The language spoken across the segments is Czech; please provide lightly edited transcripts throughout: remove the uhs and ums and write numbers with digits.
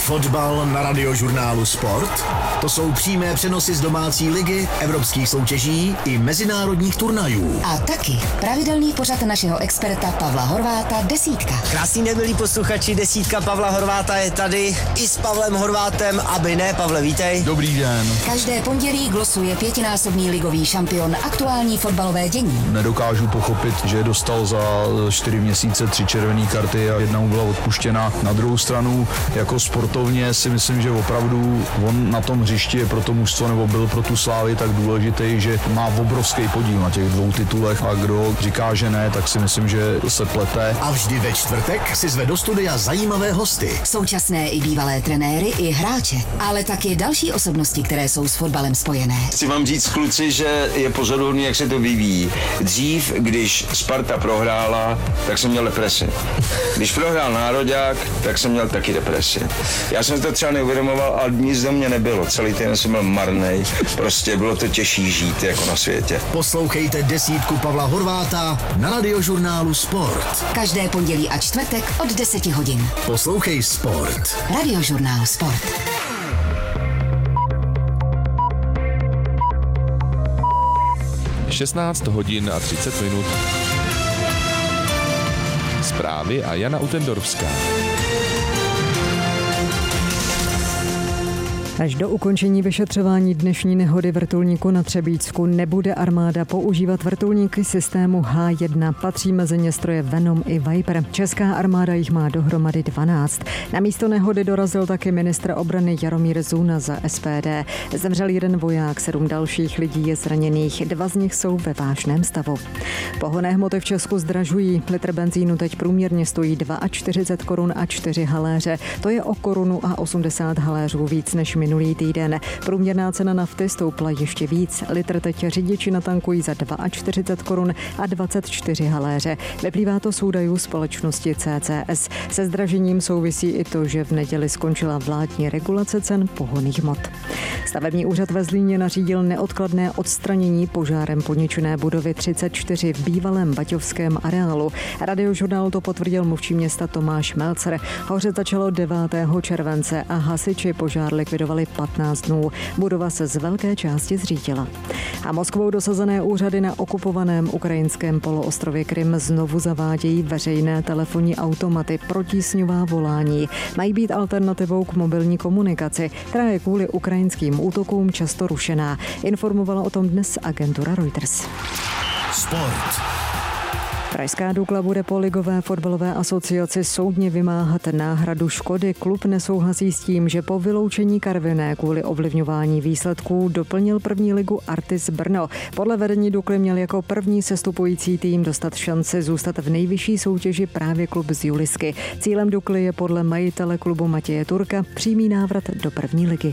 Fotbal na Radiožurnálu Sport? To jsou přímé přenosy z domácí ligy, evropských soutěží i mezinárodních turnajů. A taky pravidelný pořad našeho experta Pavla Horváta Desítka. Krásný den, milí posluchači, Desítka Pavla Horváta je tady i s Pavlem Horvátem, aby ne. Pavle, vítej. Dobrý den. Každé pondělí glosuje pětinásobný ligový šampion aktuální fotbalové dění. Nedokážu pochopit, že dostal za 4 měsíce 3 červené karty a jedna mu byla odpuštěna. Na druhou stranu, jako sportovně si myslím, že opravdu on na tom hřišti je pro to mužstvo nebo byl pro tu Slávy tak důležitý, že má obrovský podíl na těch 2 titulech a kdo říká, že ne, tak si myslím, že se plete. A vždy ve čtvrtek si zve do studia zajímavé hosty. Současné i bývalé trenéry i hráče, ale taky další osobnosti, které jsou s fotbalem spojené. Chci vám říct, kluci, že je pozoruhodný, jak se to vyvíjí. Dřív, když Sparta prohrála, tak jsem měl depresi. Když prohrál Nároďák, tak jsem měl taky depresi. Já jsem to třeba neuvědomoval, ale nic do mě nebylo. Celý týden jsem byl marnej. Prostě bylo to těžší žít jako na světě. Poslouchejte Desítku Pavla Horváta na Radiožurnálu Sport. Každé pondělí a čtvrtek od 10 hodin. Poslouchej Sport. Radiožurnál Sport. Je 16 hodin a 30 minut. Zprávy a Jana Utendorská. Až do ukončení vyšetřování dnešní nehody vrtulníku na Třebíčsku nebude armáda používat vrtulníky systému H1. Patří mezi ně stroje Venom i Viper. Česká armáda jich má dohromady 12. Na místo nehody dorazil taky ministr obrany Jaromír Zuna za SPD. Zemřel 1 voják, 7 dalších lidí je zraněných. 2 z nich jsou ve vážném stavu. Pohonné hmoty v Česku zdražují. Litr benzínu teď průměrně stojí 42 korun a 4 haléře. To je o 1,80 haléřů víc než minulý týden. Průměrná cena nafty stoupla ještě víc. Litr teď řidiči natankují za 42 korun a 24 haléře. Vyplývá to z údajů společnosti CCS. Se zdražením souvisí i to, že v neděli skončila vládní regulace cen pohonných hmot. Stavební úřad ve Zlíně nařídil neodkladné odstranění požárem poničené budovy 34 v bývalém baťovském areálu. Radiožurnál to potvrdil mluvčí města Tomáš Melcer. Hořet začalo 9. července a hasiči požár likvidovali 15 dnů. Budova se z velké části zřítila. A Moskvou dosazené úřady na okupovaném ukrajinském poloostrově Krym znovu zavádějí veřejné telefonní automaty pro tísňová volání. Mají být alternativou k mobilní komunikaci, která je kvůli ukrajinským útokům často rušená. Informovala o tom dnes agentura Reuters. Sport. Pražská Dukla bude po ligové fotbalové asociaci soudně vymáhat náhradu škody. Klub nesouhlasí s tím, že po vyloučení Karviné kvůli ovlivňování výsledků doplnil první ligu Artis Brno. Podle vedení Dukly měl jako první sestupující tým dostat šanci zůstat v nejvyšší soutěži právě klub z Julisky. Cílem Dukly je podle majitele klubu Matěje Turka přímý návrat do první ligy.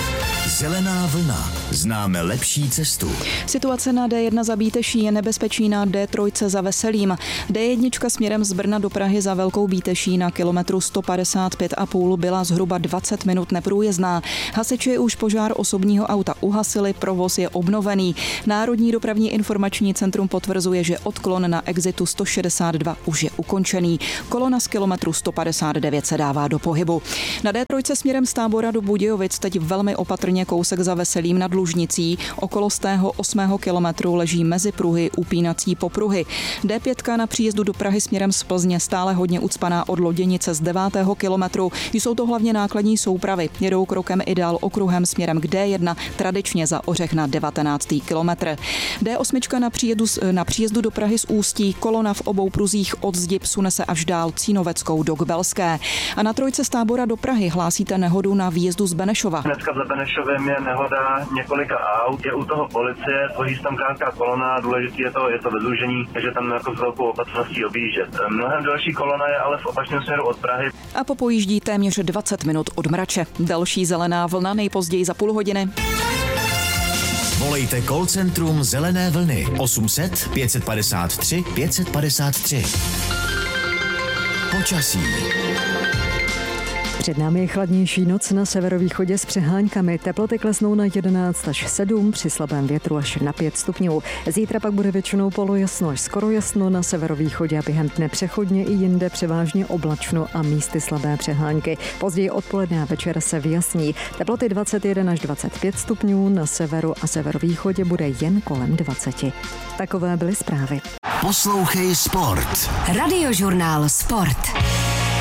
Zelená vlna. Známe lepší cestu. Situace na D1 za Bíteší je nebezpečí na D3 za Veselým. D1 směrem z Brna do Prahy za Velkou Bíteší na kilometru 155,5 byla zhruba 20 minut neprůjezdná. Hasiči už požár osobního auta uhasili, provoz je obnovený. Národní dopravní informační centrum potvrzuje, že odklon na exitu 162 už je ukončený. Kolona z kilometru 159 se dává do pohybu. Na D3 směrem z Tábora do Budějovic teď velmi opatrně kousek za Veselým nad Lužnicí. Okolo z tého 8. kilometru leží mezi pruhy upínací popruhy. D5 na příjezdu do Prahy směrem z Plzně stále hodně ucpaná od Loděnice z 9. kilometru. Jsou to hlavně nákladní soupravy. Jedou krokem i dál okruhem směrem k D1, tradičně za Ořech na 19. kilometr. D8 na příjezdu do Prahy z Ústí, kolona v obou pruzích od Zdi sune se až dál Cínoveckou do Kbelské. A na trojce z Tábora do Prahy hlásíte nehodu na výjezdu z Benešova. Dneska za Benešovem je nehoda několika aut, je u toho policie, tvoří se tam krátká kolona, důležitý je to vezúžení, takže tam jako s velkou opatrností objíždět. Mnohem další kolona je ale v opačném směru od Prahy. A popojíždí téměř 20 minut od Mrače. Další zelená vlna nejpozději za půl hodiny. Volejte call centrum Zelené vlny 800 553 553. Počasí. Před námi je chladnější noc na severovýchodě s přeháňkami. Teploty klesnou na 11 až 7, při slabém větru až na 5 stupňů. Zítra pak bude většinou polojasno až skoro jasno na severovýchodě a během dne přechodně i jinde převážně oblačno a místy slabé přehánky. Později odpoledne a večer se vyjasní. Teploty 21 až 25 stupňů, na severu a severovýchodě bude jen kolem 20. Takové byly zprávy. Poslouchej Sport. Radiožurnál Sport.